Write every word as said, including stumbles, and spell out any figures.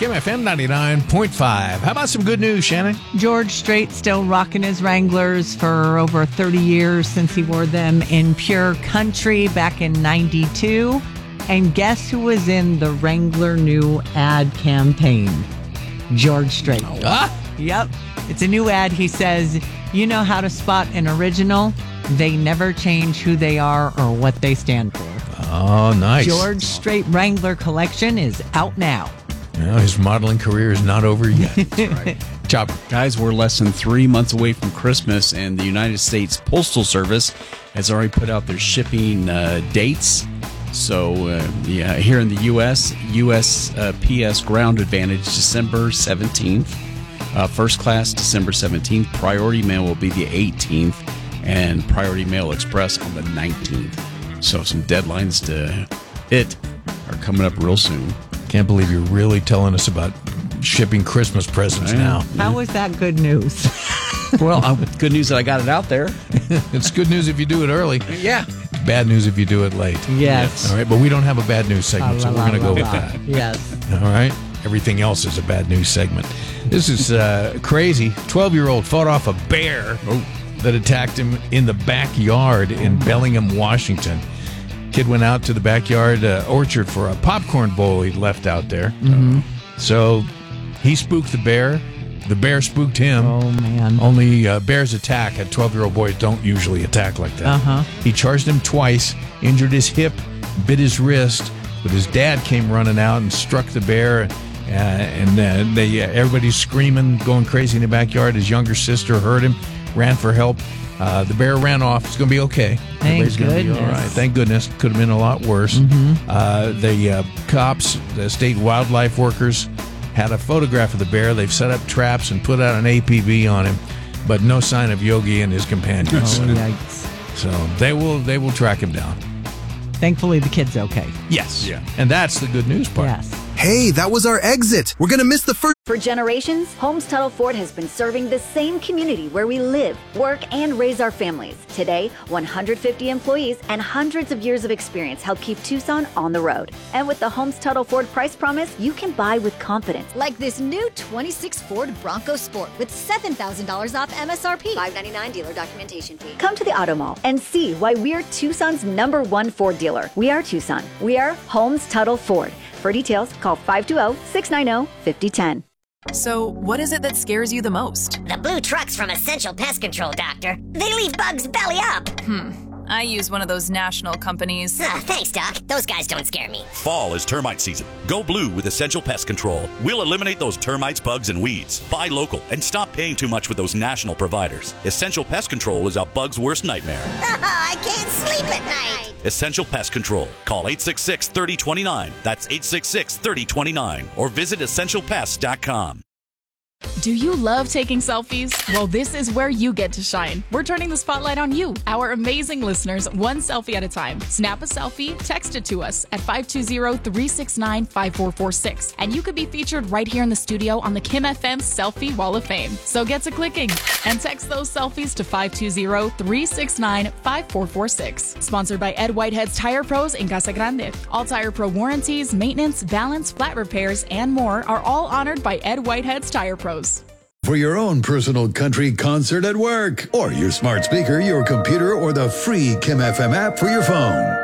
Kim F M ninety-nine point five. How about some good news, Shannon? George Strait still rocking his Wranglers for over thirty years since he wore them in Pure Country back in ninety-two. And guess who was in the Wrangler new ad campaign? George Strait. Ah. Yep. It's a new ad. He says, you know how to spot an original? They never change who they are or what they stand for. Oh, nice. George Strait Wrangler collection is out now. Well, his modeling career is not over yet. That's right. Chopper. Guys, we're less than three months away from Christmas, and the United States Postal Service has already put out their shipping uh, dates. So, uh, yeah, here in the U S, U S uh, P S Ground Advantage, December seventeenth. Uh, first class, December seventeenth. Priority Mail will be the eighteenth. And Priority Mail Express on the nineteenth. So, some deadlines to hit are coming up real soon. Can't believe you're really telling us about shipping Christmas presents now. How is that good news? Well, uh, good news that I got it out there. It's good news if you do it early. Yeah. Bad news if you do it late. Yes. All right, but we don't have a bad news segment, so we're going to go with that. Yes. All right? Everything else is a bad news segment. This is uh, crazy. twelve-year-old fought off a bear oh. that attacked him in the backyard in Bellingham, Washington. Kid went out to the backyard uh, orchard for a popcorn bowl he'd left out there. Mm-hmm. So he spooked the bear. The bear spooked him. Oh, man. Only uh, bears attack, and twelve-year-old boys don't usually attack like that. Uh-huh. He charged him twice, injured his hip, bit his wrist, but his dad came running out and struck the bear, uh, and uh, they uh, everybody's screaming, going crazy in the backyard. His younger sister heard him, ran for help. Uh, the bear ran off. It's going to be okay. Thank Everybody's going to be all goodness. right. Thank goodness. Could have been a lot worse. Mm-hmm. Uh, the uh, cops, the state wildlife workers, had a photograph of the bear. They've set up traps and put out an A P B on him, but no sign of Yogi and his companions. Oh, yikes. So they will they will track him down. Thankfully, the kid's okay. Yes. Yeah. And that's the good news part. Yes. Hey, that was our exit. We're going to miss the first. For generations, Holmes Tuttle Ford has been serving the same community where we live, work, and raise our families. Today, one hundred fifty employees and hundreds of years of experience help keep Tucson on the road. And with the Holmes Tuttle Ford price promise, you can buy with confidence. Like this new twenty-six Ford Bronco Sport with seven thousand dollars off M S R P. five ninety-nine dealer documentation fee. Come to the Auto Mall and see why we're Tucson's number one Ford dealer. We are Tucson. We are Holmes Tuttle Ford. For details, call five two zero, six nine zero, five zero one zero. So, what is it that scares you the most? The blue trucks from Essential Pest Control, Doctor. They leave bugs belly up. Hmm. I use one of those national companies. Uh, thanks, Doc. Those guys don't scare me. Fall is termite season. Go blue with Essential Pest Control. We'll eliminate those termites, bugs, and weeds. Buy local and stop paying too much with those national providers. Essential Pest Control is a bug's worst nightmare. I can't sleep at night. Essential Pest Control. Call eight six six, three zero two nine. That's eight six six, three zero two nine. Or visit essential pest dot com. Do you love taking selfies? Well, this is where you get to shine. We're turning the spotlight on you, our amazing listeners, one selfie at a time. Snap a selfie, text it to us at five two zero, three six nine, five four four six, and you could be featured right here in the studio on the Kim F M Selfie Wall of Fame. So get to clicking and text those selfies to five two zero, three six nine, five four four six. Sponsored by Ed Whitehead's Tire Pros in Casa Grande. All Tire Pro warranties, maintenance, balance, flat repairs, and more are all honored by Ed Whitehead's Tire Pros. For your own personal country concert at work, or your smart speaker, your computer, or the free Kim F M app for your phone.